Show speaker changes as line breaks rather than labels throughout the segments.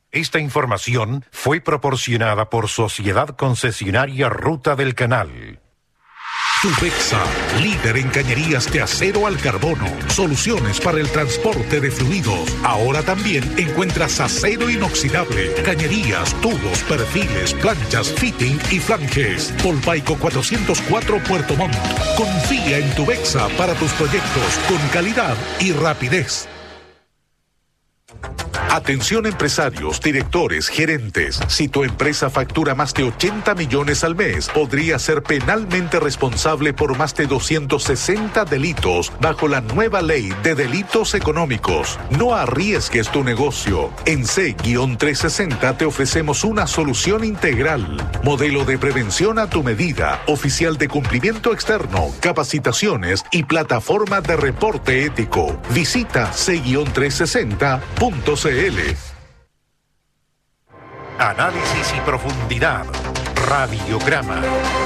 Esta información fue proporcionada por Sociedad Concesionaria Ruta del Canal.
Tubexa, líder en cañerías de acero al carbono, soluciones para el transporte de fluidos. Ahora también encuentras acero inoxidable, cañerías, tubos, perfiles, planchas, fitting y flanges. Polpaico 404 Puerto Montt. Confía en Tubexa para tus proyectos con calidad y rapidez. Atención empresarios, directores, gerentes. Si tu empresa factura más de 80 millones al mes, podría ser penalmente responsable por más de 260 delitos bajo la nueva ley de delitos económicos. No arriesgues tu negocio. En C-360 te ofrecemos una solución integral. Modelo de prevención a tu medida, oficial de cumplimiento externo, capacitaciones y plataforma de reporte ético. Visita C-360.cl.
Análisis y profundidad. Radiograma.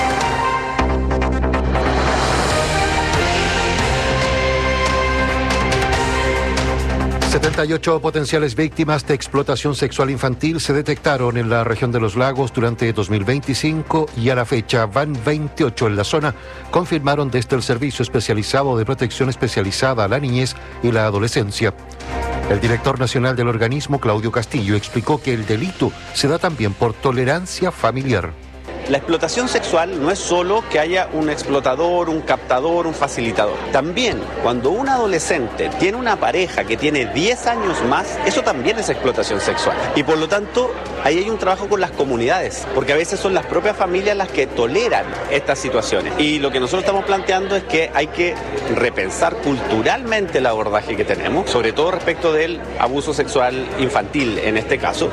...78 potenciales víctimas de explotación sexual infantil se detectaron en la región de los lagos durante 2025 y a la fecha van 28 en la zona, confirmaron desde el Servicio Especializado de Protección Especializada a la Niñez y la Adolescencia. El director nacional del organismo, Claudio Castillo, explicó que el delito se da también por tolerancia familiar.
La explotación sexual no es solo que haya un explotador, un captador, un facilitador. También, cuando un adolescente tiene una pareja que tiene 10 años más, eso también es explotación sexual. Y por lo tanto, ahí hay un trabajo con las comunidades, porque a veces son las propias familias las que toleran estas situaciones. Y lo que nosotros estamos planteando es que hay que repensar culturalmente el abordaje que tenemos, sobre todo respecto del abuso sexual infantil en este caso.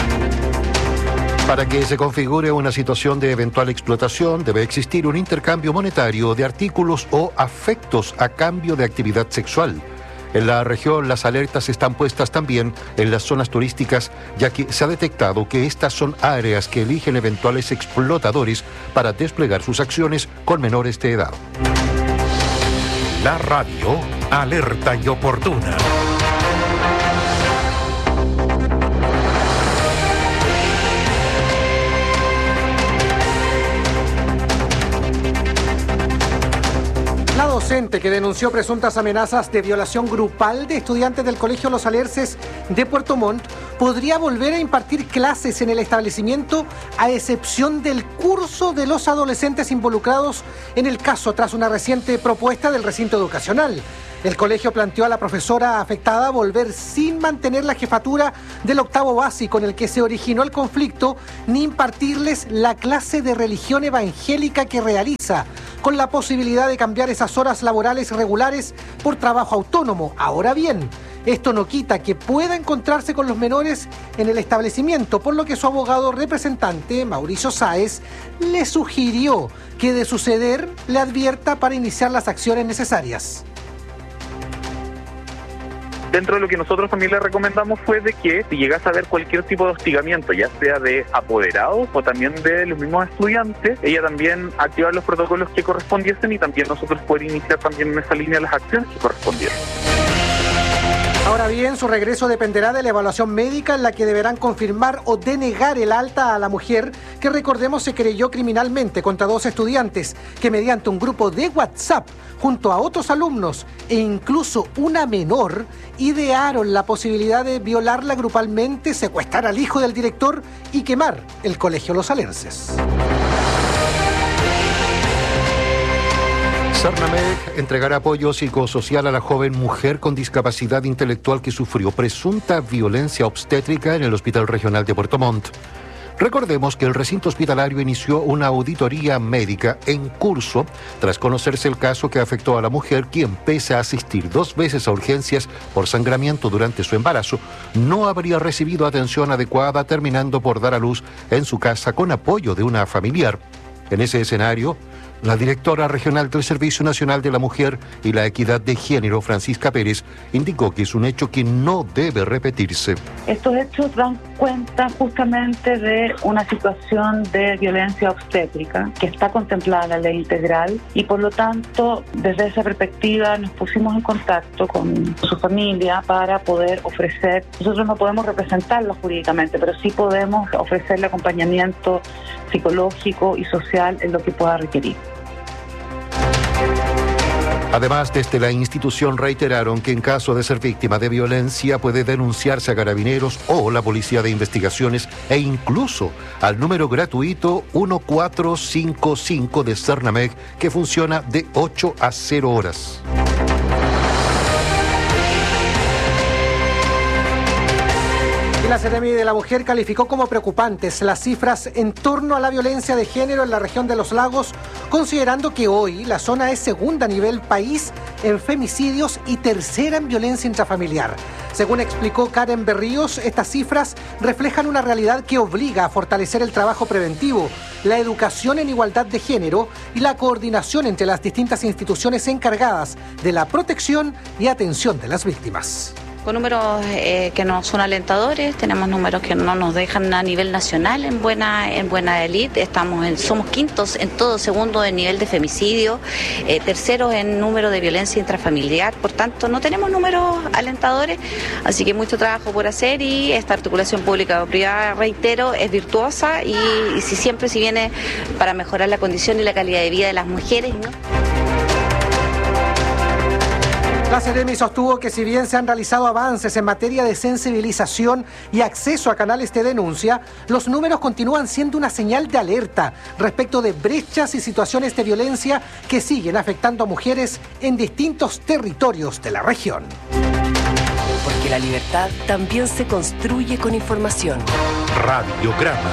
Para que se configure una situación de eventual explotación, debe existir un intercambio monetario de artículos o afectos a cambio de actividad sexual. En la región, las alertas están puestas también en las zonas turísticas, ya que se ha detectado que estas son áreas que eligen eventuales explotadores para desplegar sus acciones con menores de edad.
La radio, alerta y oportuna.
La docente que denunció presuntas amenazas de violación grupal de estudiantes del Colegio Los Alerces de Puerto Montt podría volver a impartir clases en el establecimiento a excepción del curso de los adolescentes involucrados en el caso tras una reciente propuesta del recinto educacional. El colegio planteó a la profesora afectada volver sin mantener la jefatura del octavo básico en el que se originó el conflicto, ni impartirles la clase de religión evangélica que realiza, con la posibilidad de cambiar esas horas laborales regulares por trabajo autónomo. Ahora bien, esto no quita que pueda encontrarse con los menores en el establecimiento, por lo que su abogado representante, Mauricio Sáez, le sugirió que de suceder le advierta para iniciar las acciones necesarias.
Dentro de lo que nosotros también le recomendamos fue de que si llegase a haber cualquier tipo de hostigamiento, ya sea de apoderados o también de los mismos estudiantes, ella también activar los protocolos que correspondiesen y también nosotros poder iniciar también en esa línea las acciones que correspondiesen.
Ahora bien, su regreso dependerá de la evaluación médica en la que deberán confirmar o denegar el alta a la mujer que, recordemos, se querelló criminalmente contra 2 estudiantes que mediante un grupo de WhatsApp junto a otros alumnos e incluso una menor idearon la posibilidad de violarla grupalmente, secuestrar al hijo del director y quemar el Colegio Los Alerces.
Sarnamec entregará apoyo psicosocial a la joven mujer con discapacidad intelectual que sufrió presunta violencia obstétrica en el Hospital Regional de Puerto Montt. Recordemos que el recinto hospitalario inició una auditoría médica en curso tras conocerse el caso que afectó a la mujer, quien, pese a asistir 2 veces a urgencias por sangramiento durante su embarazo, no habría recibido atención adecuada, terminando por dar a luz en su casa con apoyo de una familiar. En ese escenario, La directora regional del Servicio Nacional de la Mujer y la Equidad de Género, Francisca Pérez, indicó que es un hecho que no debe repetirse.
Estos hechos dan cuenta justamente de una situación de violencia obstétrica que está contemplada en la ley integral y por lo tanto desde esa perspectiva nos pusimos en contacto con su familia para poder ofrecer, nosotros no podemos representarlo jurídicamente, pero sí podemos ofrecerle acompañamiento psicológico y social en lo que pueda requerir.
Además, desde la institución reiteraron que en caso de ser víctima de violencia puede denunciarse a Carabineros o la Policía de Investigaciones e incluso al número gratuito 1455 de Cernamec, que funciona de 8 a 0 horas.
La Seremi de la Mujer calificó como preocupantes las cifras en torno a la violencia de género en la región de Los Lagos, considerando que hoy la zona es segunda a nivel país en femicidios y tercera en violencia intrafamiliar. Según explicó Karen Berríos, estas cifras reflejan una realidad que obliga a fortalecer el trabajo preventivo, la educación en igualdad de género y la coordinación entre las distintas instituciones encargadas de la protección y atención de las víctimas.
Con números que no son alentadores, tenemos números que no nos dejan a nivel nacional en buena élite, somos quintos en todo, segundo en nivel de femicidio, terceros en número de violencia intrafamiliar, por tanto no tenemos números alentadores, así que mucho trabajo por hacer y esta articulación pública-privada, reitero, es virtuosa y siempre si viene para mejorar la condición y la calidad de vida de las mujeres, ¿no?
La Seremi sostuvo que si bien se han realizado avances en materia de sensibilización y acceso a canales de denuncia, los números continúan siendo una señal de alerta respecto de brechas y situaciones de violencia que siguen afectando a mujeres en distintos territorios de la región.
Porque la libertad también se construye con información.
Radiograma.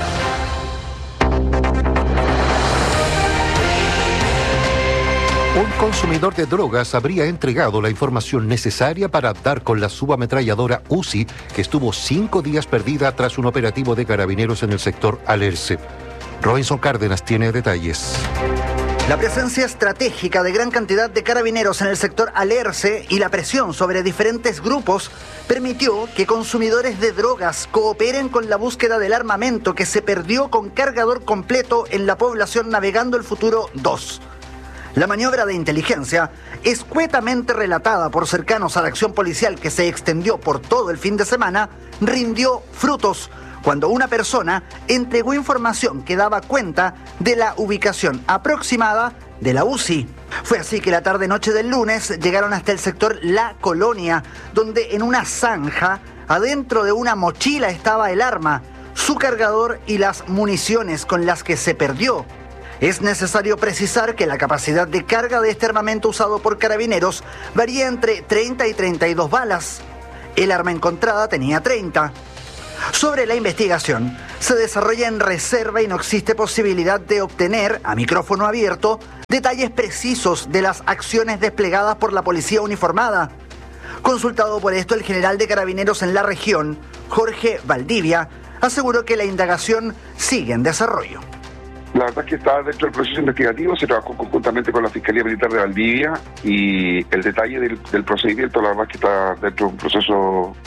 Un consumidor de drogas habría entregado la información necesaria para dar con la subametralladora Uzi, que estuvo 5 días perdida tras un operativo de Carabineros en el sector Alerce. Robinson Cárdenas tiene detalles.
La presencia estratégica de gran cantidad de carabineros en el sector Alerce y la presión sobre diferentes grupos permitió que consumidores de drogas cooperen con la búsqueda del armamento que se perdió con cargador completo en la población Navegando el Futuro 2. La maniobra de inteligencia, escuetamente relatada por cercanos a la acción policial que se extendió por todo el fin de semana, rindió frutos cuando una persona entregó información que daba cuenta de la ubicación aproximada de la UCI. Fue así que la tarde-noche del lunes llegaron hasta el sector La Colonia, donde en una zanja, adentro de una mochila estaba el arma, su cargador y las municiones con las que se perdió. Es necesario precisar que la capacidad de carga de este armamento usado por Carabineros varía entre 30 y 32 balas. El arma encontrada tenía 30. Sobre la investigación, se desarrolla en reserva y no existe posibilidad de obtener, a micrófono abierto, detalles precisos de las acciones desplegadas por la policía uniformada. Consultado por esto, el general de Carabineros en la región, Jorge Valdivia, aseguró que la indagación sigue en desarrollo.
La verdad es que está dentro del proceso investigativo, se trabajó conjuntamente con la Fiscalía Militar de Valdivia y el detalle del procedimiento, la verdad es que está dentro de un proceso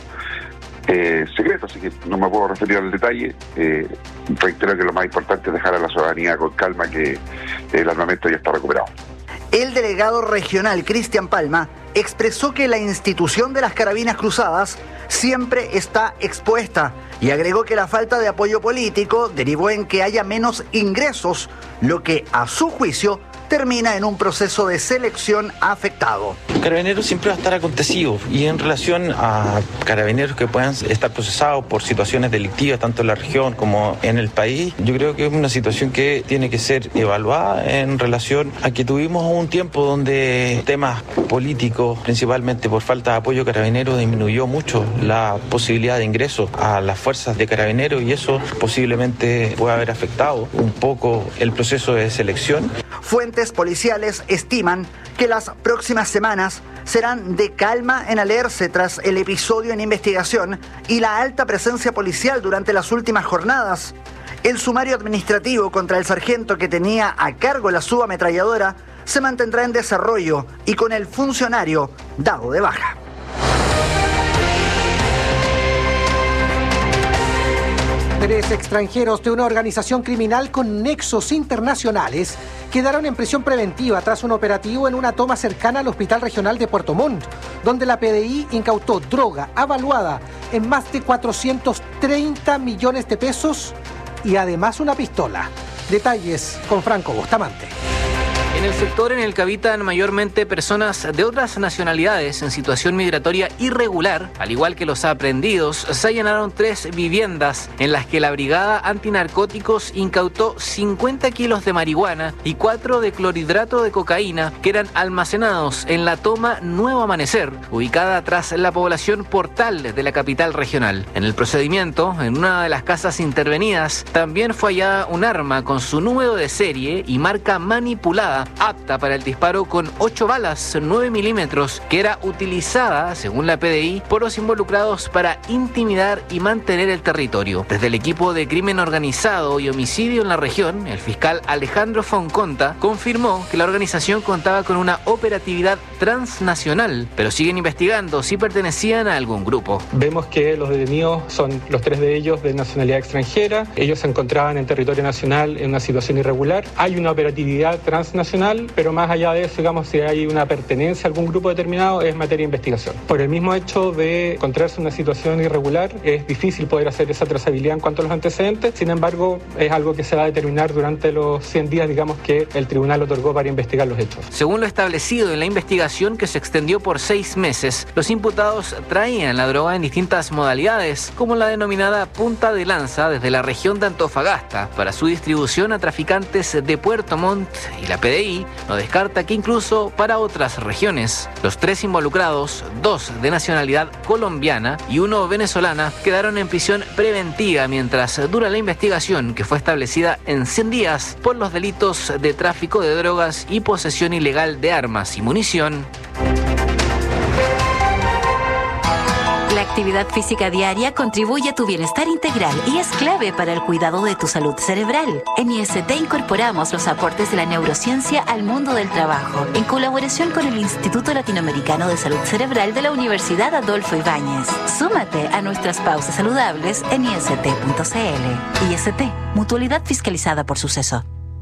secreto, así que no me puedo referir al detalle. Reitero que lo más importante es dejar a la ciudadanía con calma que el armamento ya está recuperado.
El delegado regional Cristian Palma expresó que la institución de las Carabinas Cruzadas siempre está expuesta y agregó que la falta de apoyo político derivó en que haya menos ingresos, lo que a su juicio termina en un proceso de selección afectado.
Carabineros siempre va a estar acontecido y en relación a carabineros que puedan estar procesados por situaciones delictivas tanto en la región como en el país, yo creo que es una situación que tiene que ser evaluada en relación a que tuvimos un tiempo donde temas políticos, principalmente por falta de apoyo Carabineros, disminuyó mucho la posibilidad de ingreso a las fuerzas de Carabineros y eso posiblemente puede haber afectado un poco el proceso de selección.
Fuentes policiales estiman que las próximas semanas serán de calma en Alerce tras el episodio en investigación y la alta presencia policial durante las últimas jornadas. El sumario administrativo contra el sargento que tenía a cargo la subametralladora se mantendrá en desarrollo y con el funcionario dado de baja.
Tres extranjeros de una organización criminal con nexos internacionales quedaron en prisión preventiva tras un operativo en una toma cercana al Hospital Regional de Puerto Montt, donde la PDI incautó droga avaluada en más de 430 millones de pesos y además una pistola. Detalles con Franco Bustamante.
En el sector en el que habitan mayormente personas de otras nacionalidades en situación migratoria irregular, al igual que los aprehendidos, se allanaron 3 viviendas en las que la Brigada Antinarcóticos incautó 50 kilos de marihuana y 4 de clorhidrato de cocaína que eran almacenados en la toma Nuevo Amanecer, ubicada tras la población Portal de la capital regional. En el procedimiento, en una de las casas intervenidas, también fue hallada un arma con su número de serie y marca manipulada, apta para el disparo con 8 balas 9 milímetros, que era utilizada, según la PDI, por los involucrados para intimidar y mantener el territorio. Desde el equipo de crimen organizado y homicidio en la región, el fiscal Alejandro Fonconta confirmó que la organización contaba con una operatividad transnacional, pero siguen investigando si pertenecían a algún grupo.
Vemos que los detenidos son los 3 de ellos de nacionalidad extranjera. Ellos se encontraban en territorio nacional en una situación irregular. Hay una operatividad transnacional, pero más allá de eso, digamos, si hay una pertenencia a algún grupo determinado, es materia de investigación. Por el mismo hecho de encontrarse en una situación irregular, es difícil poder hacer esa trazabilidad en cuanto a los antecedentes. Sin embargo, es algo que se va a determinar durante los 100 días, digamos, que el tribunal otorgó para investigar los hechos.
Según lo establecido en la investigación, que se extendió por 6 meses, los imputados traían la droga en distintas modalidades, como la denominada punta de lanza desde la región de Antofagasta, para su distribución a traficantes de Puerto Montt, y la PDI no descarta que incluso para otras regiones. Los 3 involucrados, 2 de nacionalidad colombiana y 1 venezolana, quedaron en prisión preventiva mientras dura la investigación, que fue establecida en 100 días por los delitos de tráfico de drogas y posesión ilegal de armas y munición.
La actividad física diaria contribuye a tu bienestar integral y es clave para el cuidado de tu salud cerebral. En IST incorporamos los aportes de la neurociencia al mundo del trabajo, en colaboración con el Instituto Latinoamericano de Salud Cerebral de la Universidad Adolfo Ibáñez. Súmate a nuestras pausas saludables en ist.cl. IST, mutualidad fiscalizada por Suceso.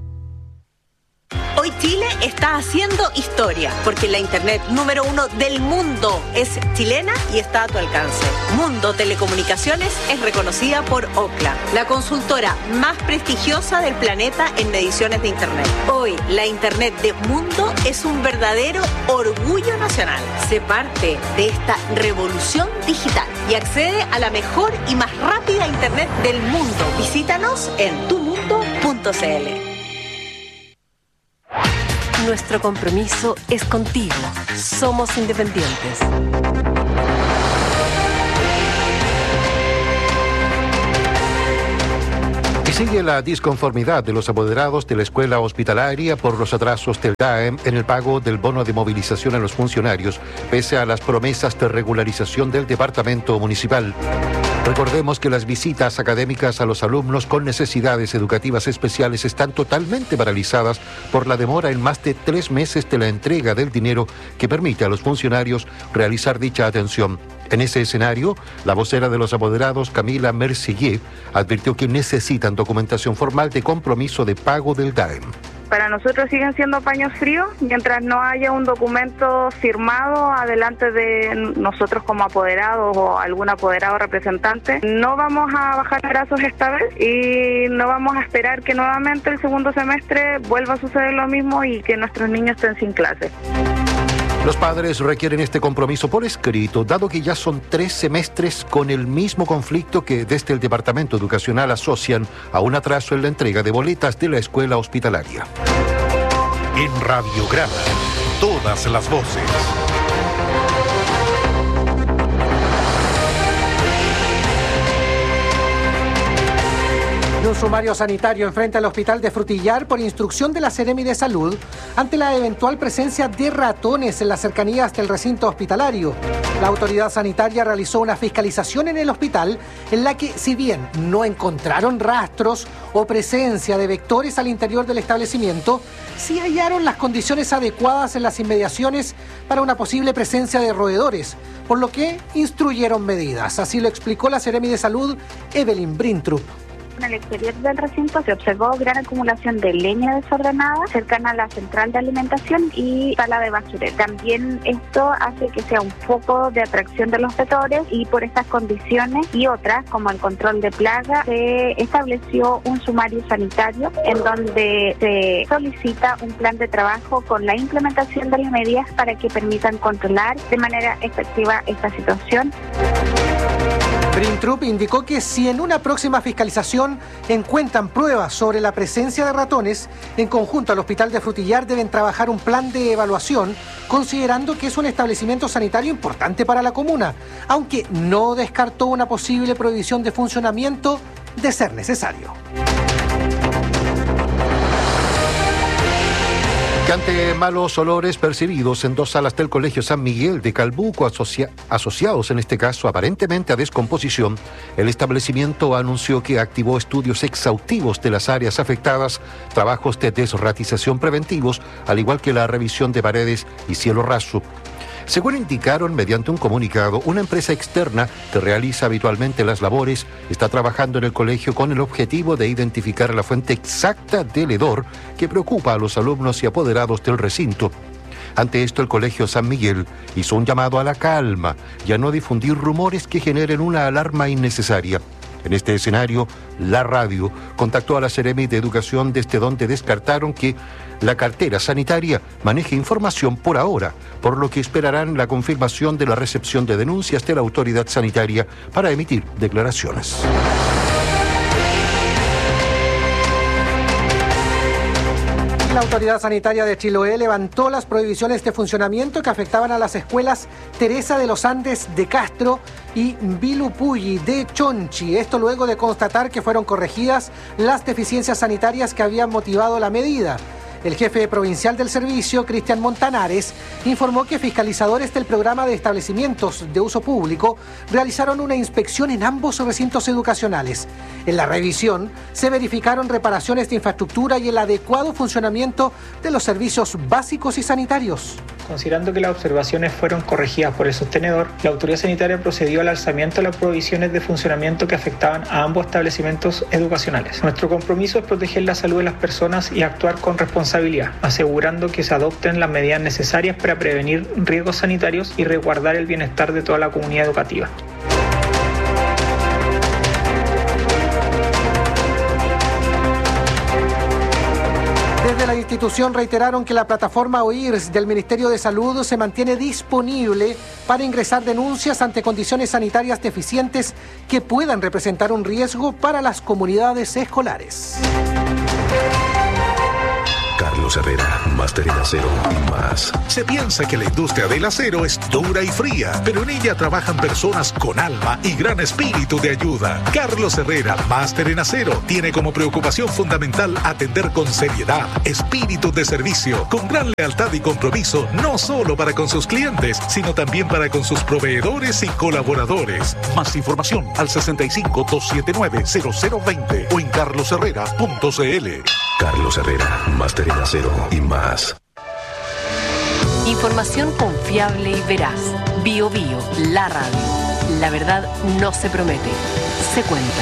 Hoy Chile está haciendo historia, porque la internet número 1 del mundo es chilena y está a tu alcance. Mundo Telecomunicaciones es reconocida por Ookla, la consultora más prestigiosa del planeta en mediciones de internet. Hoy la internet de Mundo es un verdadero orgullo nacional. Sé parte de esta revolución digital y accede a la mejor y más rápida internet del mundo. Visítanos en tumundo.cl.
Nuestro compromiso es contigo. Somos independientes.
Y sigue la disconformidad de los apoderados de la escuela hospitalaria por los atrasos del DAEM en el pago del bono de movilización a los funcionarios, pese a las promesas de regularización del departamento municipal. Recordemos que las visitas académicas a los alumnos con necesidades educativas especiales están totalmente paralizadas por la demora en más de 3 meses de la entrega del dinero que permite a los funcionarios realizar dicha atención. En ese escenario, la vocera de los apoderados, Camila Mercillier, advirtió que necesitan documentación formal de compromiso de pago del DAEM.
Para nosotros siguen siendo paños fríos mientras no haya un documento firmado adelante de nosotros como apoderados o algún apoderado representante. No vamos a bajar brazos esta vez y no vamos a esperar que nuevamente el segundo semestre vuelva a suceder lo mismo y que nuestros niños estén sin clases.
Los padres requieren este compromiso por escrito, dado que ya son 3 semestres con el mismo conflicto que desde el Departamento Educacional asocian a un atraso en la entrega de boletas de la escuela hospitalaria.
En Radiograma, todas las voces.
Y un sumario sanitario enfrenta al hospital de Frutillar por instrucción de la Seremi de Salud ante la eventual presencia de ratones en las cercanías del recinto hospitalario. La autoridad sanitaria realizó una fiscalización en el hospital en la que, si bien no encontraron rastros o presencia de vectores al interior del establecimiento, sí hallaron las condiciones adecuadas en las inmediaciones para una posible presencia de roedores, por lo que instruyeron medidas. Así lo explicó la Seremi de Salud, Evelyn Brintrup.
En el exterior del recinto se observó gran acumulación de leña desordenada cercana a la central de alimentación y sala de basurero. También esto hace que sea un foco de atracción de los vectores y por estas condiciones y otras, como el control de plaga, se estableció un sumario sanitario en donde se solicita un plan de trabajo con la implementación de las medidas para que permitan controlar de manera efectiva esta situación.
Brintrup indicó que si en una próxima fiscalización encuentran pruebas sobre la presencia de ratones, en conjunto al Hospital de Frutillar deben trabajar un plan de evaluación, considerando que es un establecimiento sanitario importante para la comuna, aunque no descartó una posible prohibición de funcionamiento de ser necesario.
Que ante malos olores percibidos en dos salas del Colegio San Miguel de Calbuco, asociados en este caso aparentemente a descomposición, el establecimiento anunció que activó estudios exhaustivos de las áreas afectadas, trabajos de desratización preventivos, al igual que la revisión de paredes y cielo raso. Según indicaron mediante un comunicado, una empresa externa que realiza habitualmente las labores está trabajando en el colegio con el objetivo de identificar la fuente exacta del hedor que preocupa a los alumnos y apoderados del recinto. Ante esto, el Colegio San Miguel hizo un llamado a la calma y a no difundir rumores que generen una alarma innecesaria. En este escenario, la radio contactó a la Seremi de Educación, desde donde descartaron que la cartera sanitaria maneje información por ahora, por lo que esperarán la confirmación de la recepción de denuncias de la autoridad sanitaria para emitir declaraciones.
La autoridad sanitaria de Chiloé levantó las prohibiciones de funcionamiento que afectaban a las escuelas Teresa de los Andes de Castro y Vilupulli de Chonchi. Esto luego de constatar que fueron corregidas las deficiencias sanitarias que habían motivado la medida. El jefe provincial del servicio, Cristian Montanares, informó que fiscalizadores del programa de establecimientos de uso público realizaron una inspección en ambos recintos educacionales. En la revisión se verificaron reparaciones de infraestructura y el adecuado funcionamiento de los servicios básicos y sanitarios.
Considerando que las observaciones fueron corregidas por el sostenedor, la autoridad sanitaria procedió al alzamiento de las prohibiciones de funcionamiento que afectaban a ambos establecimientos educacionales. Nuestro compromiso es proteger la salud de las personas y actuar con responsabilidad, asegurando que se adopten las medidas necesarias para prevenir riesgos sanitarios y resguardar el bienestar de toda la comunidad educativa.
Desde la institución reiteraron que la plataforma OIRS del Ministerio de Salud se mantiene disponible para ingresar denuncias ante condiciones sanitarias deficientes que puedan representar un riesgo para las comunidades escolares.
Carlos Herrera, máster en acero y más. Se piensa que la industria del acero es dura y fría, pero en ella trabajan personas con alma y gran espíritu de ayuda. Carlos Herrera, máster en acero, tiene como preocupación fundamental atender con seriedad, espíritu de servicio, con gran lealtad y compromiso, no solo para con sus clientes, sino también para con sus proveedores y colaboradores. Más información al 65-279-0020 o en carlosherrera.cl. Carlos Herrera, máster en acero y más.
Información confiable y veraz. Bio Bio, la radio. La verdad no se promete, se cuenta.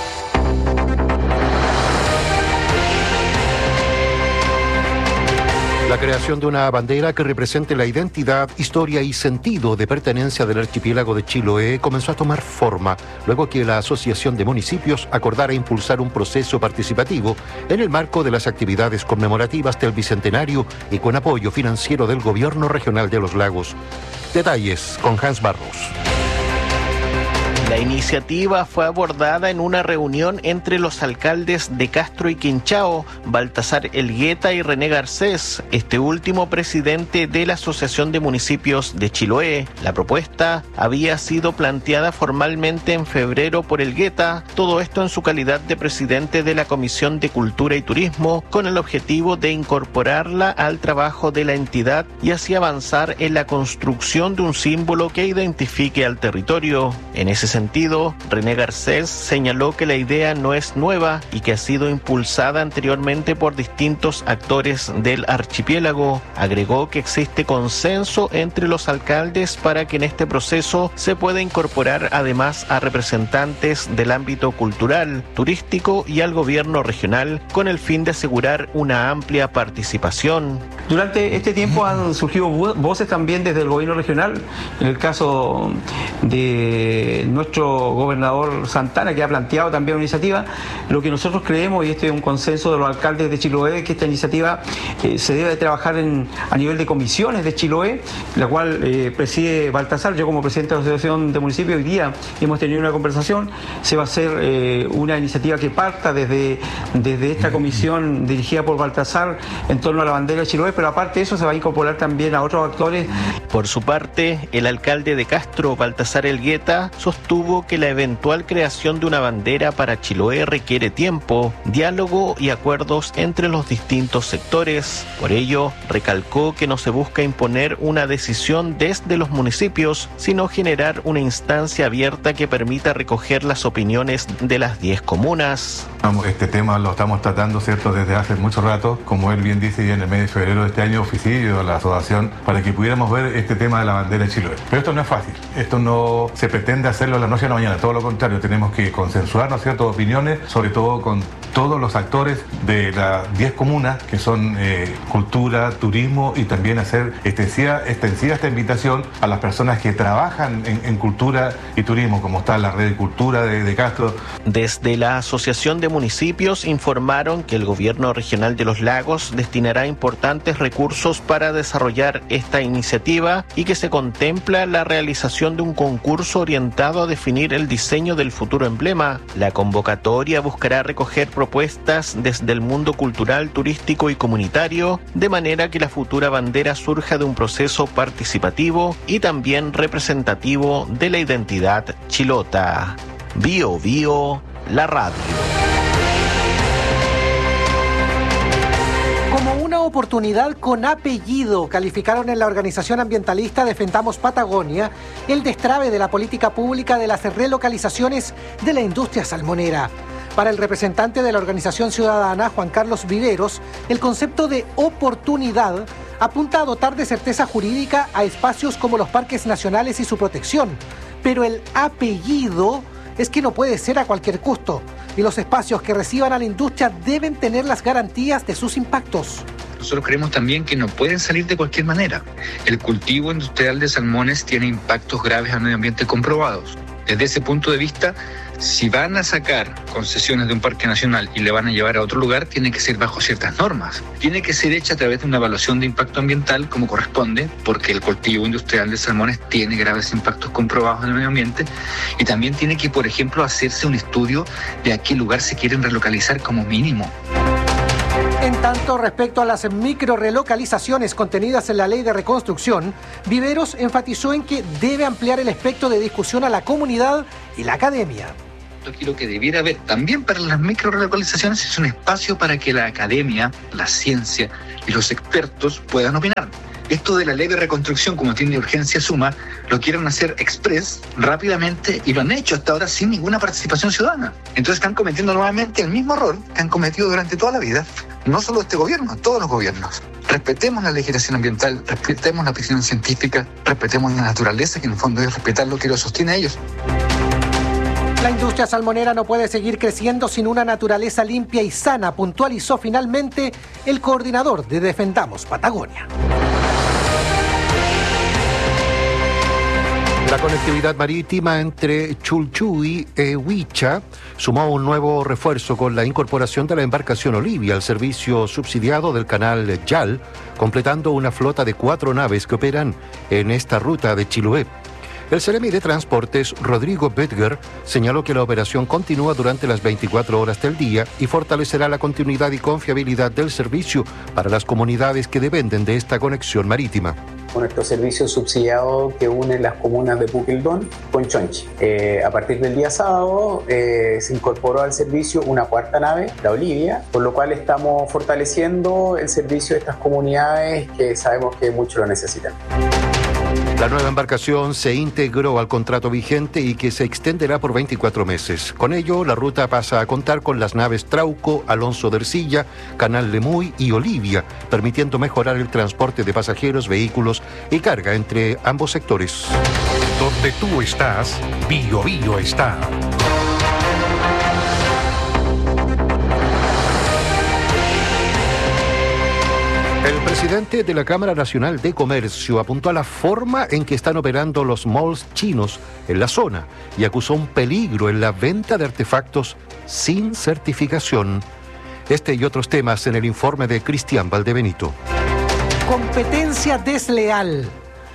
La creación de una bandera que represente la identidad, historia y sentido de pertenencia del archipiélago de Chiloé comenzó a tomar forma luego que la Asociación de Municipios acordara impulsar un proceso participativo en el marco de las actividades conmemorativas del Bicentenario y con apoyo financiero del Gobierno Regional de los Lagos. Detalles con Hans Barros.
La iniciativa fue abordada en una reunión entre los alcaldes de Castro y Quinchao, Baltasar Elgueta y René Garcés, este último presidente de la Asociación de Municipios de Chiloé. La propuesta había sido planteada formalmente en febrero por Elgueta, todo esto en su calidad de presidente de la Comisión de Cultura y Turismo, con el objetivo de incorporarla al trabajo de la entidad y así avanzar en la construcción de un símbolo que identifique al territorio. En ese sentido, René Garcés señaló que la idea no es nueva y que ha sido impulsada anteriormente por distintos actores del archipiélago. Agregó que existe consenso entre los alcaldes para que en este proceso se pueda incorporar además a representantes del ámbito cultural, turístico y al gobierno regional con el fin de asegurar una amplia participación.
Durante este tiempo han surgido voces también desde el gobierno regional, en el caso de nuestro gobernador Santana, que ha planteado también una iniciativa. Lo que nosotros creemos, y este es un consenso de los alcaldes de Chiloé, que esta iniciativa se debe trabajar a nivel de comisiones de Chiloé, la cual preside Baltasar. Yo como presidente de la Asociación de Municipios hoy día hemos tenido una conversación. Se va a hacer una iniciativa que parta desde esta comisión dirigida por Baltasar en torno a la bandera de Chiloé, pero aparte de eso se va a incorporar también a otros actores.
Por su parte, el alcalde de Castro, Baltasar Elgueta, sostuvo que la eventual creación de una bandera para Chiloé requiere tiempo, diálogo y acuerdos entre los distintos sectores. Por ello, recalcó que no se busca imponer una decisión desde los municipios, sino generar una instancia abierta que permita recoger las opiniones de las 10 comunas.
Este tema lo estamos tratando, ¿cierto?, desde hace mucho rato. Como él bien dice, ya en el mes de febrero de este año oficio a la asociación para que pudiéramos ver este tema de la bandera de Chiloé. Pero esto no es fácil, esto no se pretende hacerlo de la noche a la mañana, todo lo contrario, tenemos que consensuar, ¿no es cierto?, opiniones, sobre todo con todos los actores de las 10 comunas, que son cultura, turismo, y también hacer extensiva esta invitación a las personas que trabajan en cultura y turismo, como está la red de cultura de Castro.
Desde la Asociación de Municipios informaron que el gobierno regional de Los Lagos destinará importantes recursos para desarrollar esta iniciativa y que se contempla la realización de un concurso orientado a definir el diseño del futuro emblema. La convocatoria buscará recoger propuestas desde el mundo cultural, turístico y comunitario, de manera que la futura bandera surja de un proceso participativo y también representativo de la identidad chilota. Bio Bio, la radio.
Como una oportunidad con apellido, calificaron en la organización ambientalista Defendamos Patagonia el destrabe de la política pública de las relocalizaciones de la industria salmonera. Para el representante de la organización ciudadana, Juan Carlos Viveros, el concepto de oportunidad apunta a dotar de certeza jurídica a espacios como los parques nacionales y su protección, pero el apellido es que no puede ser a cualquier costo, y los espacios que reciban a la industria deben tener las garantías de sus impactos.
Nosotros creemos también que no pueden salir de cualquier manera. El cultivo industrial de salmones tiene impactos graves al medio ambiente comprobados. Desde ese punto de vista, si van a sacar concesiones de un parque nacional y le van a llevar a otro lugar, tiene que ser bajo ciertas normas. Tiene que ser hecha a través de una evaluación de impacto ambiental como corresponde, porque el cultivo industrial de salmones tiene graves impactos comprobados en el medio ambiente, y también tiene que, por ejemplo, hacerse un estudio de a qué lugar se quieren relocalizar como mínimo.
En tanto, respecto a las microrelocalizaciones contenidas en la ley de reconstrucción, Viveros enfatizó en que debe ampliar el espectro de discusión a la comunidad y la academia.
Aquí lo que debiera haber también para las microrelocalizaciones es un espacio para que la academia, la ciencia y los expertos puedan opinar. Esto de la ley de reconstrucción, como tiene urgencia suma, lo quieren hacer express, rápidamente, y lo han hecho hasta ahora sin ninguna participación ciudadana. Entonces están cometiendo nuevamente el mismo error que han cometido durante toda la vida, no solo este gobierno, todos los gobiernos. Respetemos la legislación ambiental, respetemos la opinión científica, respetemos la naturaleza, que en el fondo es respetar lo que los sostiene a ellos.
La industria salmonera no puede seguir creciendo sin una naturaleza limpia y sana, puntualizó finalmente el coordinador de Defendamos Patagonia.
La conectividad marítima entre Chulchuy e Huicha sumó un nuevo refuerzo con la incorporación de la embarcación Olivia al servicio subsidiado del canal Yal, completando una flota de 4 naves que operan en esta ruta de Chiloé. El Seremi de Transportes, Rodrigo Bedger, señaló que la operación continúa durante las 24 horas del día y fortalecerá la continuidad y confiabilidad del servicio para las comunidades que dependen de esta conexión marítima.
Nuestro servicio subsidiado que une las comunas de Puquildón con Chonchi. A partir del día sábado se incorporó al servicio una cuarta nave, la Olivia, por lo cual estamos fortaleciendo el servicio de estas comunidades que sabemos que mucho lo necesitan.
La nueva embarcación se integró al contrato vigente y que se extenderá por 24 meses. Con ello, la ruta pasa a contar con las naves Trauco, Alonso de Ercilla, Canal Lemuy y Olivia, permitiendo mejorar el transporte de pasajeros, vehículos y carga entre ambos sectores.
Donde tú estás, Bio Bio está.
El presidente de la Cámara Nacional de Comercio apuntó a la forma en que están operando los malls chinos en la zona y acusó un peligro en la venta de artefactos sin certificación. Este y otros temas en el informe de Cristian Valdebenito.
Competencia desleal.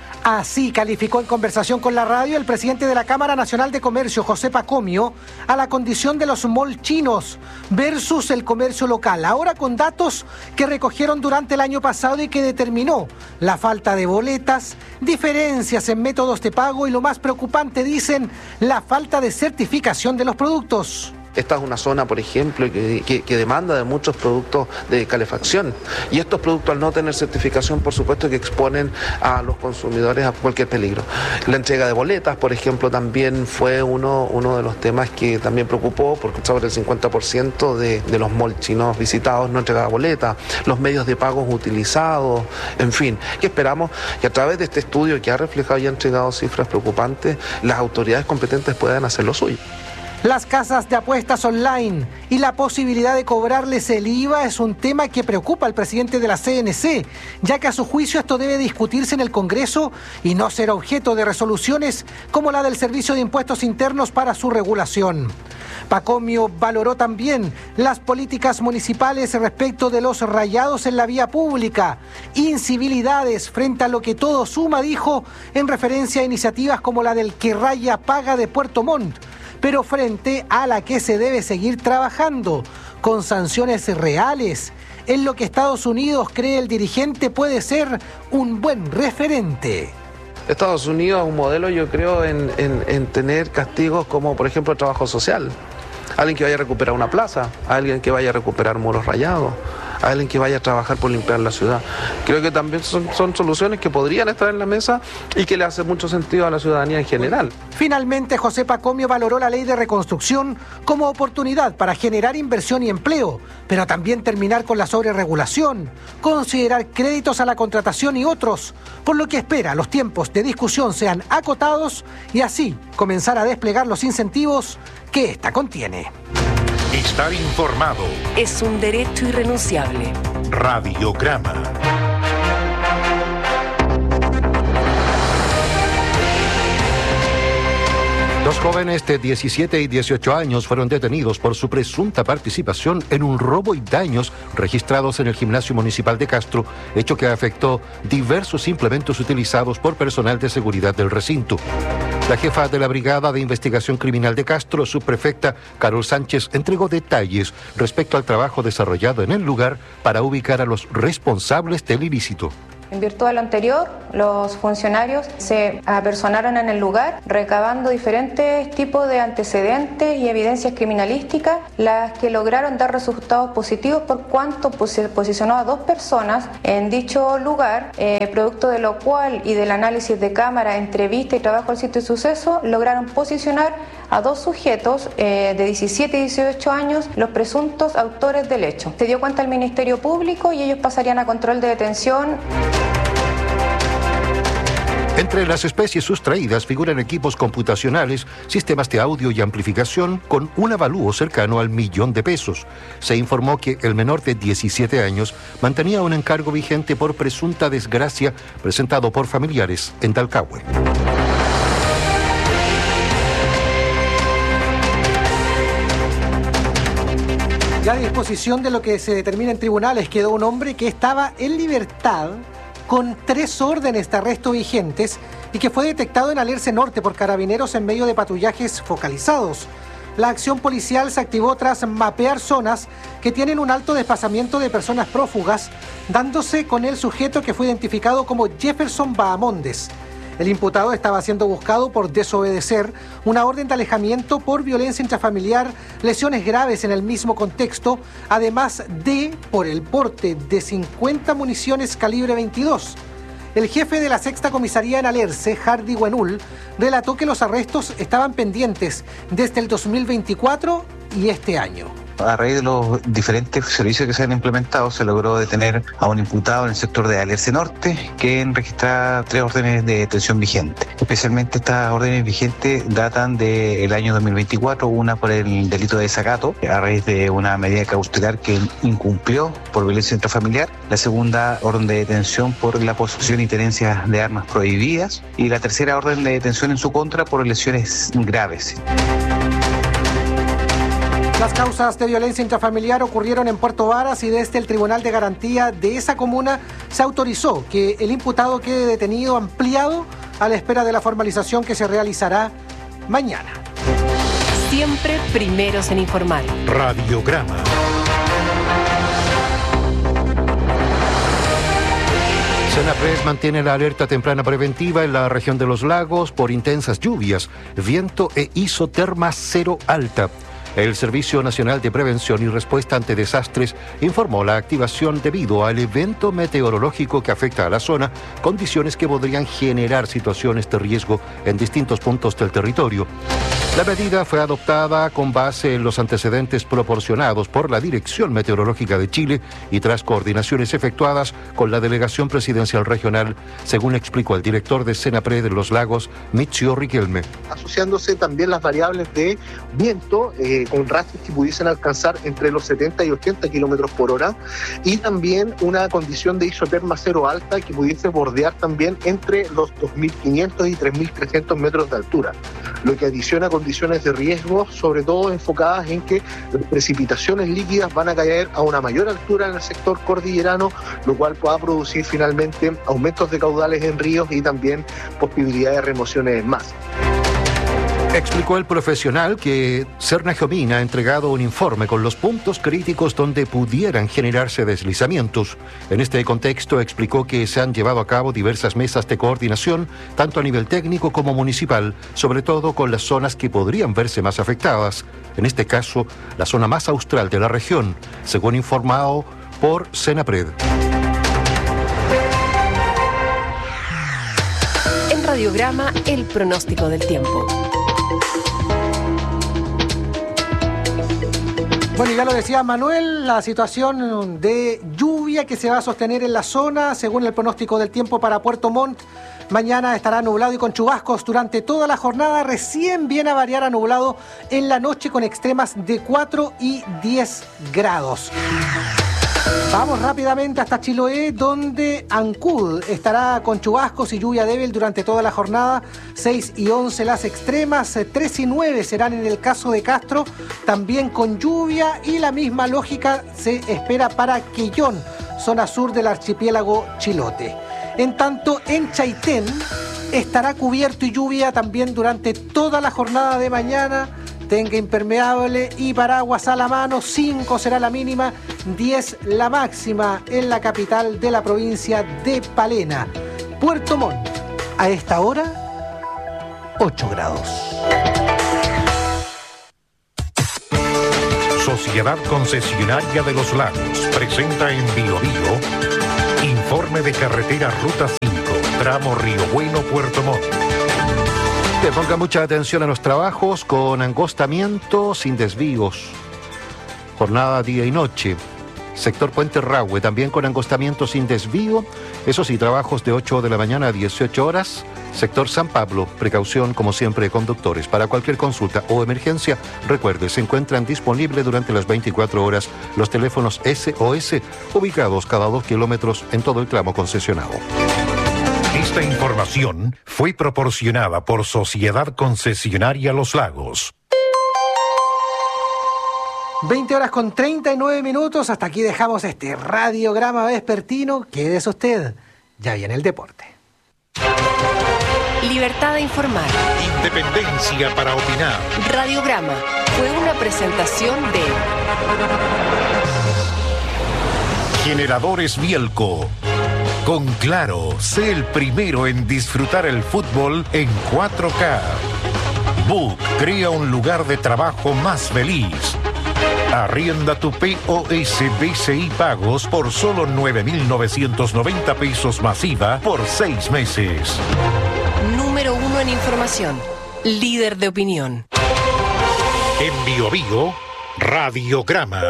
Así calificó en conversación con la radio el presidente de la Cámara Nacional de Comercio, José Pacomio, a la condición de los malls chinos versus el comercio local. Ahora con datos que recogieron durante el año pasado y que determinó la falta de boletas, diferencias en métodos de pago y lo más preocupante, dicen, la falta de certificación de los productos.
Esta es una zona, por ejemplo, que demanda de muchos productos de calefacción. Y estos productos, al no tener certificación, por supuesto que exponen a los consumidores a cualquier peligro. La entrega de boletas, por ejemplo, también fue uno de los temas que también preocupó, porque sobre el 50% de los malls chinos visitados no entregaba boletas, los medios de pago utilizados, en fin. Que esperamos que a través de este estudio que ha reflejado y ha entregado cifras preocupantes, las autoridades competentes puedan hacer lo suyo.
Las casas de apuestas online y la posibilidad de cobrarles el IVA es un tema que preocupa al presidente de la CNC, ya que a su juicio esto debe discutirse en el Congreso y no ser objeto de resoluciones como la del Servicio de Impuestos Internos para su regulación. Pacomio valoró también las políticas municipales respecto de los rayados en la vía pública, incivilidades frente a lo que todo suma, dijo, en referencia a iniciativas como la del Que Raya Paga de Puerto Montt, pero frente a la que se debe seguir trabajando, con sanciones reales, en lo que Estados Unidos cree el dirigente puede ser un buen referente.
Estados Unidos es un modelo, yo creo, en tener castigos como, por ejemplo, el trabajo social. Alguien que vaya a recuperar una plaza, alguien que vaya a recuperar muros rayados, alguien que vaya a trabajar por limpiar la ciudad. Creo que también son soluciones que podrían estar en la mesa y que le hace mucho sentido a la ciudadanía en general.
Finalmente, José Pacomio valoró la ley de reconstrucción como oportunidad para generar inversión y empleo, pero también terminar con la sobreregulación, considerar créditos a la contratación y otros, por lo que espera los tiempos de discusión sean acotados y así comenzar a desplegar los incentivos que esta contiene.
Estar informado
es un derecho irrenunciable.
Radiograma.
Dos jóvenes de 17 y 18 años fueron detenidos por su presunta participación en un robo y daños registrados en el gimnasio municipal de Castro, hecho que afectó diversos implementos utilizados por personal de seguridad del recinto. La jefa de la Brigada de Investigación Criminal de Castro, subprefecta Carol Sánchez, entregó detalles respecto al trabajo desarrollado en el lugar para ubicar a los responsables del ilícito.
En virtud de lo anterior, los funcionarios se apersonaron en el lugar recabando diferentes tipos de antecedentes y evidencias criminalísticas, las que lograron dar resultados positivos por cuanto se posicionó a 2 personas en dicho lugar, producto de lo cual y del análisis de cámara, entrevista y trabajo al sitio de suceso, lograron posicionar a 2 sujetos de 17 y 18 años, los presuntos autores del hecho. Se dio cuenta el Ministerio Público y ellos pasarían a control de detención.
Entre las especies sustraídas figuran equipos computacionales, sistemas de audio y amplificación con un avalúo cercano al $1.000.000. Se informó que el menor de 17 años mantenía un encargo vigente por presunta desgracia presentado por familiares en Talcahué.
Ya a disposición de lo que se determina en tribunales quedó un hombre que estaba en libertad con 3 órdenes de arresto vigentes y que fue detectado en Alerce Norte por carabineros en medio de patrullajes focalizados. La acción policial se activó tras mapear zonas que tienen un alto desplazamiento de personas prófugas, dándose con el sujeto que fue identificado como Jefferson Bahamondes. El imputado estaba siendo buscado por desobedecer una orden de alejamiento por violencia intrafamiliar, lesiones graves en el mismo contexto, además de por el porte de 50 municiones calibre 22. El jefe de la Sexta Comisaría en Alerce, Hardy Wenul, relató que los arrestos estaban pendientes desde el 2024 y este año.
A raíz de los diferentes servicios que se han implementado, se logró detener a un imputado en el sector de Alerce Norte, que registra 3 órdenes de detención vigentes. Especialmente estas órdenes vigentes datan del año 2024, una por el delito de desacato, a raíz de una medida cautelar que incumplió por violencia intrafamiliar. La segunda orden de detención por la posesión y tenencia de armas prohibidas. Y la tercera orden de detención en su contra por lesiones graves.
Las causas de violencia intrafamiliar ocurrieron en Puerto Varas y desde el Tribunal de Garantía de esa comuna se autorizó que el imputado quede detenido ampliado a la espera de la formalización que se realizará mañana.
Siempre primeros en informar.
Radiograma.
Senapred mantiene la alerta temprana preventiva en la región de los lagos por intensas lluvias, viento e isoterma cero alta. El Servicio Nacional de Prevención y Respuesta ante Desastres informó la activación debido al evento meteorológico que afecta a la zona, condiciones que podrían generar situaciones de riesgo en distintos puntos del territorio. La medida fue adoptada con base en los antecedentes proporcionados por la Dirección Meteorológica de Chile y tras coordinaciones efectuadas con la Delegación Presidencial Regional, según explicó el director de Senapred de los Lagos, Michio Riquelme.
Asociándose también las variables de viento, con rachas que pudiesen alcanzar entre los 70 y 80 kilómetros por hora, y también una condición de isoterma cero alta que pudiese bordear también entre los 2.500 y 3.300 metros de altura, lo que adiciona condiciones de riesgo, sobre todo enfocadas en que las precipitaciones líquidas van a caer a una mayor altura en el sector cordillerano, lo cual pueda producir finalmente aumentos de caudales en ríos y también posibilidad de remociones en masa.
Explicó el profesional que Cernagiomín ha entregado un informe con los puntos críticos donde pudieran generarse deslizamientos. En este contexto explicó que se han llevado a cabo diversas mesas de coordinación, tanto a nivel técnico como municipal, sobre todo con las zonas que podrían verse más afectadas. En este caso, la zona más austral de la región, según informado por Senapred.
En Radiograma, el pronóstico del tiempo.
Bueno, ya lo decía Manuel, la situación de lluvia que se va a sostener en la zona, según el pronóstico del tiempo para Puerto Montt. Mañana estará nublado y con chubascos durante toda la jornada, recién viene a variar a nublado en la noche con extremas de 4 y 10 grados. Vamos rápidamente hasta Chiloé, donde Ancud estará con chubascos y lluvia débil durante toda la jornada. 6 y 11 las extremas, 3 y 9 serán en el caso de Castro, también con lluvia, y la misma lógica se espera para Quellón, zona sur del archipiélago Chilote. En tanto, en Chaitén estará cubierto y lluvia también durante toda la jornada de mañana. Tenga impermeable y paraguas a la mano. 5 será la mínima, 10 la máxima en la capital de la provincia de Palena. Puerto Montt, a esta hora, 8 grados.
Sociedad Concesionaria de los Lagos presenta en Biobío informe de carretera Ruta 5, tramo Río Bueno, Puerto Montt.
Que ponga mucha atención a los trabajos con angostamiento sin desvíos. Jornada día y noche. Sector Puente Rahue también con angostamiento sin desvío. Eso sí, trabajos de 8 de la mañana a 18 horas. Sector San Pablo, precaución como siempre conductores. Para cualquier consulta o emergencia, recuerde, se encuentran disponibles durante las 24 horas los teléfonos SOS ubicados cada 2 kilómetros en todo el tramo concesionado.
Esta información fue proporcionada por Sociedad Concesionaria Los Lagos.
20 horas con 39 minutos. Hasta aquí dejamos este radiograma vespertino. Quédese usted. Ya viene el deporte.
Libertad de informar.
Independencia para opinar.
Radiograma fue una presentación de
Generadores Bielco. Con Claro, sé el primero en disfrutar el fútbol en 4K. Book crea un lugar de trabajo más feliz. Arrienda tu POS BCI Pagos por solo 9.990 pesos masiva por 6 meses.
Número 1 en información. Líder de opinión.
En Bio Bio, Radiograma.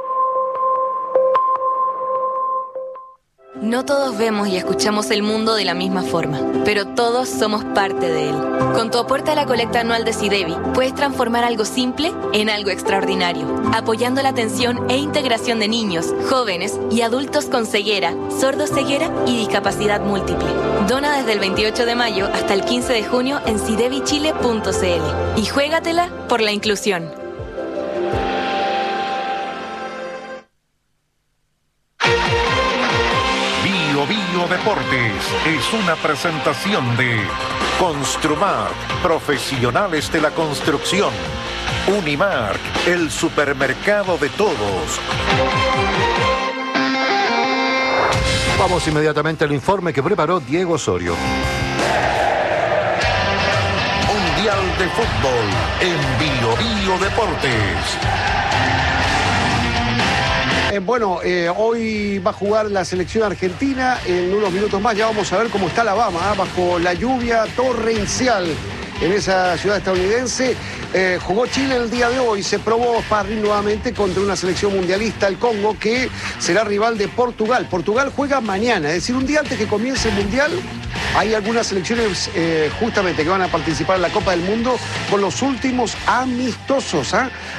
No todos vemos y escuchamos el mundo de la misma forma, pero todos somos parte de él. Con tu aporte a la colecta anual de SIDEBI, puedes transformar algo simple en algo extraordinario, apoyando la atención e integración de niños, jóvenes y adultos con ceguera, sordoceguera y discapacidad múltiple. Dona desde el 28 de mayo hasta el 15 de junio en sidebichile.cl y juégatela por la inclusión.
Bio Deportes es una presentación de Construmark, profesionales de la construcción. Unimark, el supermercado de todos.
Vamos inmediatamente al informe que preparó Diego Osorio.
Mundial de Fútbol en Bio Deportes.
Hoy va a jugar la selección argentina. En unos minutos más ya vamos a ver cómo está Alabama, bajo la lluvia torrencial en esa ciudad estadounidense. Jugó Chile el día de hoy, se probó sparring nuevamente contra una selección mundialista, el Congo, que será rival de Portugal. Portugal juega mañana, es decir, un día antes que comience el Mundial. Hay algunas selecciones justamente que van a participar en la Copa del Mundo con los últimos amistosos.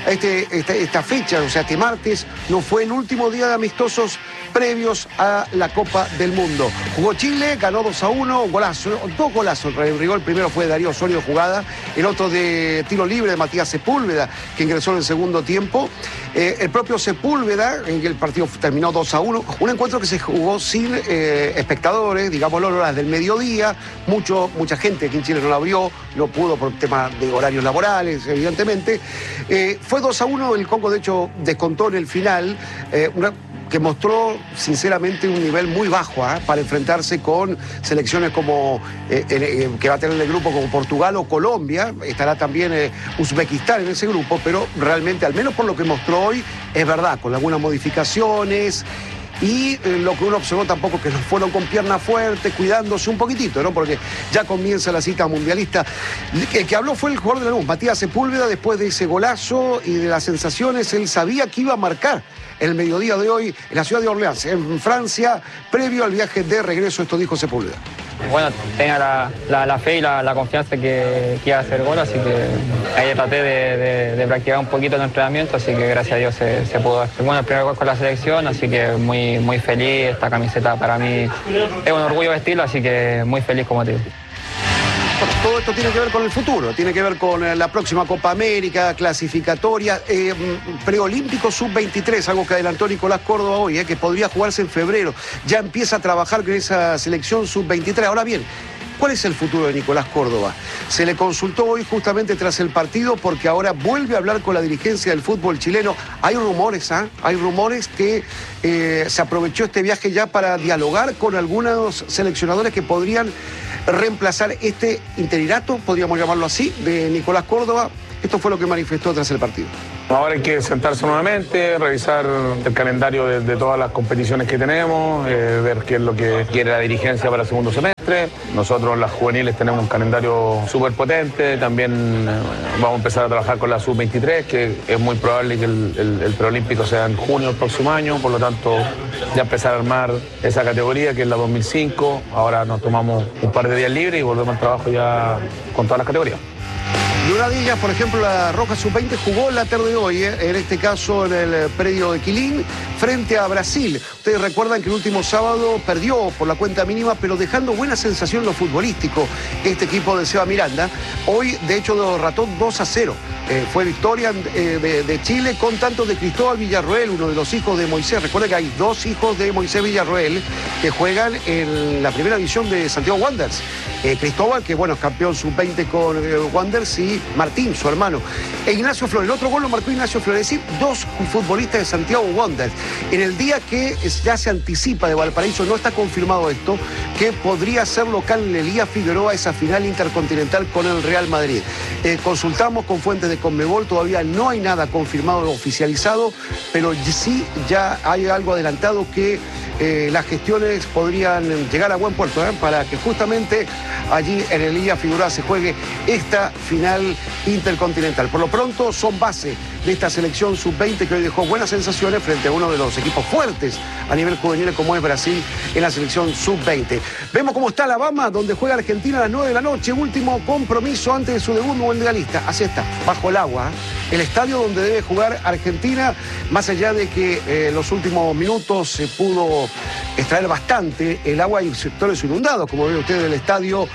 Esta fecha, o sea, este martes, no fue el último día de amistosos previos a la Copa del Mundo. Jugó Chile, ganó 2-1, dos golazos. El primero fue de Darío Osorio de jugada, el otro de tiro libre de Matías Sepúlveda, que ingresó en el segundo tiempo. El propio Sepúlveda, en el partido terminó 2-1. Un encuentro que se jugó sin espectadores, digámoslo, a horas del mediodía. Mucha gente aquí en Chile no la vio, no pudo por temas de horarios laborales, evidentemente. Fue 2-1, el Congo de hecho descontó en el final, que mostró sinceramente un nivel muy bajo para enfrentarse con selecciones como que va a tener el grupo como Portugal o Colombia. Estará también Uzbekistán en ese grupo, pero realmente, al menos por lo que mostró hoy, es verdad, con algunas modificaciones. Y lo que uno observó tampoco que fueron con pierna fuerte, cuidándose un poquitito, ¿no? Porque ya comienza la cita mundialista. El que habló fue el jugador de la luz, Matías Sepúlveda, después de ese golazo y de las sensaciones. Él sabía que iba a marcar el mediodía de hoy en la ciudad de Orleans, en Francia, previo al viaje de regreso. Esto dijo Sepúlveda.
Bueno, tenía la fe y la confianza que iba a hacer gol, así que ahí traté de practicar un poquito el entrenamiento, así que gracias a Dios se pudo hacer. Bueno, el primer gol con la selección, así que muy feliz. Esta camiseta para mí es un orgullo vestirla, así que muy feliz, como te digo.
Bueno, todo esto tiene que ver con el futuro, tiene que ver con la próxima Copa América, clasificatoria, preolímpico sub-23, algo que adelantó Nicolás Córdoba hoy, que podría jugarse en febrero. Ya empieza a trabajar con esa selección sub-23. Ahora bien, ¿cuál es el futuro de Nicolás Córdoba? Se le consultó hoy justamente tras el partido porque ahora vuelve a hablar con la dirigencia del fútbol chileno. Hay rumores, hay rumores que se aprovechó este viaje ya para dialogar con algunos seleccionadores que podrían reemplazar este interinato, podríamos llamarlo así, de Nicolás Córdoba. Esto fue lo que manifestó tras el partido.
Ahora hay que sentarse nuevamente, revisar el calendario de todas las competiciones que tenemos, ver qué es lo que quiere la dirigencia para el segundo semestre. Nosotros, las juveniles, tenemos un calendario súper potente. También vamos a empezar a trabajar con la sub-23, que es muy probable que el preolímpico sea en junio del próximo año. Por lo tanto, ya empezar a armar esa categoría, que es la 2005. Ahora nos tomamos un par de días libres y volvemos al trabajo ya con todas las categorías.
Y una de ellas, por ejemplo, la Roja Sub-20 jugó la tarde de hoy, en este caso en el predio de Quilín, frente a Brasil. Ustedes recuerdan que el último sábado perdió por la cuenta mínima, pero dejando buena sensación en lo futbolístico este equipo de Seba Miranda. Hoy, de hecho, derrotó 2-0. Fue victoria de Chile con tanto de Cristóbal Villarroel, uno de los hijos de Moisés. Recuerden que hay dos hijos de Moisés Villarroel que juegan en la primera división de Santiago Wanderers. Cristóbal, que bueno, es campeón sub-20 con Wanderers, y Martín, su hermano. E Ignacio Flores, el otro gol lo marcó Ignacio Flores, es decir, dos futbolistas de Santiago Wanderers. En el día que ya se anticipa de Valparaíso, no está confirmado esto, que podría ser local en Elías Figueroa esa final intercontinental con el Real Madrid. Consultamos con fuentes de Conmebol, todavía no hay nada confirmado o oficializado, pero sí ya hay algo adelantado que las gestiones podrían llegar a buen puerto, para que justamente allí en Elías Figueroa se juegue esta final intercontinental. Por lo pronto son base de esta selección sub-20 que hoy dejó buenas sensaciones frente a uno de los equipos fuertes a nivel juvenil como es Brasil en la selección sub-20. Vemos cómo está Alabama, donde juega Argentina a las 9 de la noche, último compromiso antes de su debut mundialista. Así está, bajo el agua, el estadio donde debe jugar Argentina, más allá de que en los últimos minutos se pudo extraer bastante el agua y sectores inundados, como ve usted, el estadio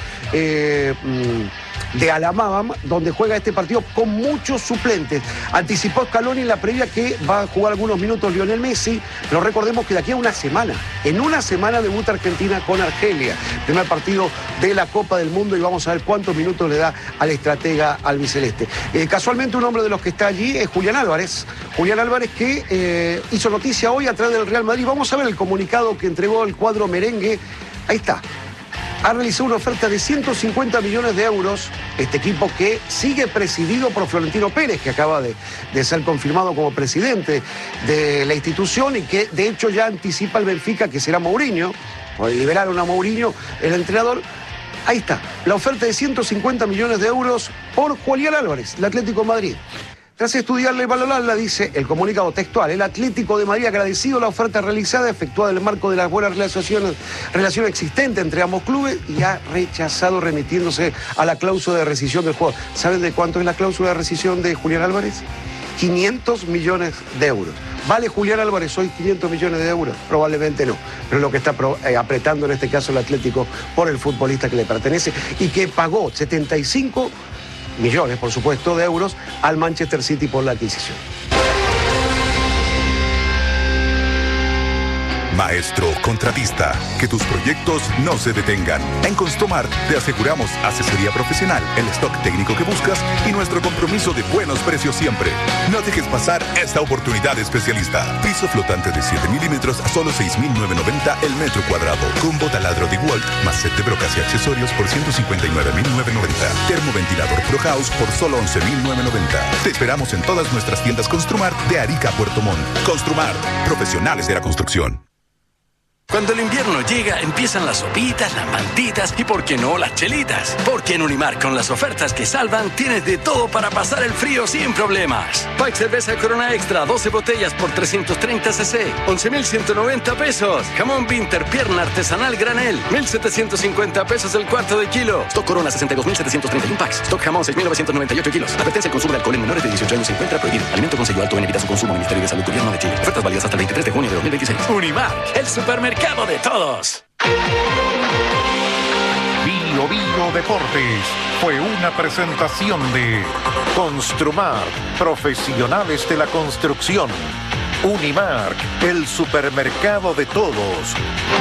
de Alabama, donde juega este partido con muchos suplentes. Anticipó Scaloni en la previa que va a jugar algunos minutos Lionel Messi, pero recordemos que de aquí a una semana, en una semana debuta Argentina con Argelia, primer partido de la Copa del Mundo, y vamos a ver cuántos minutos le da al estratega albiceleste. Casualmente un hombre de los que está allí es Julián Álvarez. Julián Álvarez que hizo noticia hoy a través del Real Madrid. Vamos a ver el comunicado que entregó el cuadro merengue. Ahí está. Ha realizado una oferta de 150 millones de euros, este equipo que sigue presidido por Florentino Pérez, que acaba de ser confirmado como presidente de la institución y que de hecho ya anticipa el Benfica que será Mourinho, o liberaron a Mourinho, el entrenador. Ahí está, la oferta de 150 millones de euros por Julián Álvarez, el Atlético de Madrid. Tras estudiarle y valorarla, dice el comunicado textual, el Atlético de Madrid, agradecido la oferta realizada, efectuada en el marco de las buenas relación existente entre ambos clubes, y ha rechazado remitiéndose a la cláusula de rescisión del jugador. ¿Saben de cuánto es la cláusula de rescisión de Julián Álvarez? 500 millones de euros. ¿Vale Julián Álvarez hoy 500 millones de euros? Probablemente no. Pero lo que está apretando en este caso el Atlético por el futbolista que le pertenece y que pagó 75 millones, por supuesto, de euros al Manchester City por la adquisición.
Maestro contratista, que tus proyectos no se detengan. En Construmar te aseguramos asesoría profesional, el stock técnico que buscas y nuestro compromiso de buenos precios siempre. No dejes pasar esta oportunidad especialista. Piso flotante de 7 milímetros a solo 6.990 el metro cuadrado. Combo taladro de Walt más set de brocas y accesorios por 159.990. Termoventilador Pro House por solo 11.990. Te esperamos en todas nuestras tiendas Construmar de Arica a Puerto Montt. Construmar, profesionales de la construcción.
Cuando el invierno llega, empiezan las sopitas, las mantitas y, ¿por qué no, las chelitas? Porque en Unimar, con las ofertas que salvan, tienes de todo para pasar el frío sin problemas. Pack cerveza Corona Extra, 12 botellas por 330 cc, 11.190 pesos. Jamón Winter, pierna artesanal granel, 1.750 pesos el cuarto de kilo. Stock Corona, 62.731 packs. Stock jamón, 6.998 kilos. Advertencia: el consumo de alcohol en menores de 18 años se encuentra prohibido. Alimento con sello alto en evita su consumo. Ministerio de Salud, Gobierno de Chile. Ofertas válidas hasta el 23 de junio de 2026. Unimar, el supermercado de todos.
Bio Bio Deportes fue una presentación de Construmar, profesionales de la construcción. Unimark, el supermercado de todos.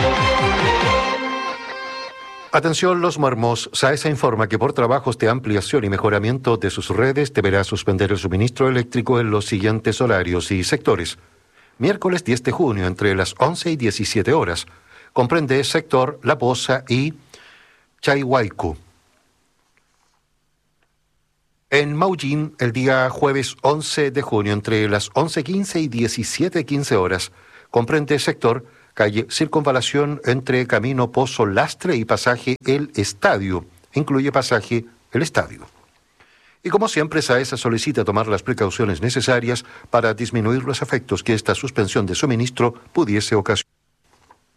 Atención Los Marmos, SAESA informa que por trabajos de ampliación y mejoramiento de sus redes deberá suspender el suministro eléctrico en los siguientes horarios y sectores. Miércoles 10 de junio, entre las 11 y 17 horas. Comprende sector La Poza y Chaihuaycu. En Maullín, el día jueves 11 de junio, entre las 11:15 y 17:15 horas. Comprende sector calle Circunvalación entre Camino Pozo Lastre y pasaje El Estadio. Incluye pasaje El Estadio. Y como siempre, SAESA solicita tomar las precauciones necesarias para disminuir los efectos que esta suspensión de suministro pudiese ocasionar.